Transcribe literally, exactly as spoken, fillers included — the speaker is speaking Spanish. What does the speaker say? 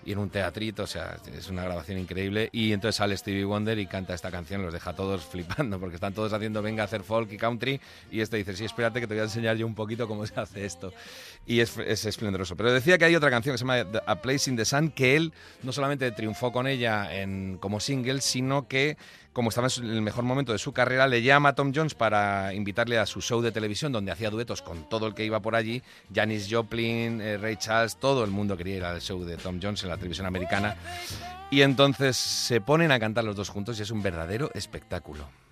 y en un teatrito, o sea, es una grabación increíble. Y entonces sale Stevie Wonder y canta esta canción, los deja a todos flipando, porque están todos haciendo venga a hacer folk y country, y este dice, sí, espérate que te voy a enseñar yo un poquito cómo se hace esto. Y es, es esplendoroso. Pero decía que hay otra canción que se llama A Place in the Sun, que él no solamente triunfó con ella en, como single, sino que, como estaba en el mejor momento de su carrera, le llama a Tom Jones para invitarle a su show de televisión, donde hacía duetos con todo el que iba por allí, Janis Joplin, eh, Ray Charles, todo el mundo quería ir al show de Tom Jones en la televisión americana. Y entonces se ponen a cantar los dos juntos y es un verdadero espectáculo.